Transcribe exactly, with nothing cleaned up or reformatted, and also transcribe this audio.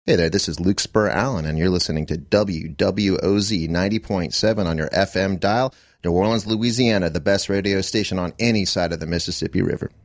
Hey there, this is Luke Spur Allen, and you're listening to W W O Z ninety point seven on your F M dial. New Orleans, Louisiana, the best radio station on any side of the Mississippi River.